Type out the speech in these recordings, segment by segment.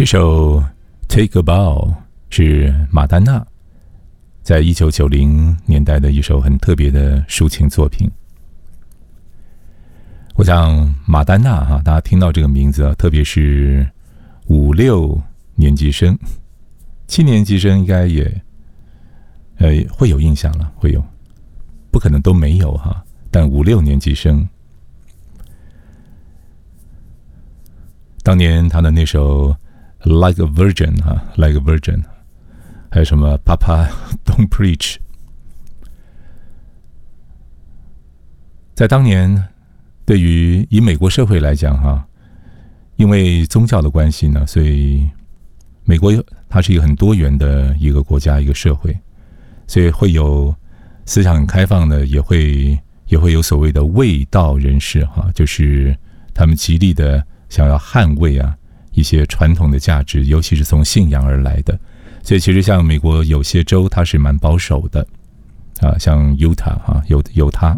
这首 Take a Bow 是马丹娜在1990年代的一首很特别的抒情作品。我想马丹娜大家听到这个名字特别是5、6年级生，7年级生应该也会有印象了，会有，不可能都没有但5、6年级生，当年他的那首 Like a Virgin Like a Virgin， 还有什么 Papa Don't Preach， 在当年对于以美国社会来讲因为宗教的关系呢，所以美国它是一个很多元的一个国家一个社会，所以会有思想很开放的，也会有所谓的卫道人士就是他们极力的想要捍卫一些传统的价值，尤其是从信仰而来的。所以其实像美国有些州它是蛮保守的像 Utah 犹他，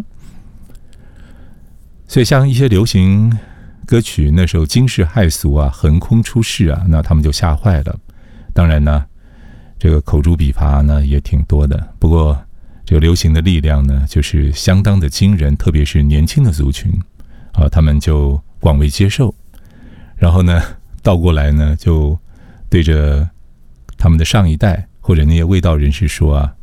所以像一些流行歌曲那时候惊世骇俗横空出世那他们就吓坏了。当然呢，这个口诛笔伐呢也挺多的，不过这个流行的力量呢就是相当的惊人，特别是年轻的族群他们就广为接受，然后呢倒过来呢就对着他们的上一代或者那些卫道人士说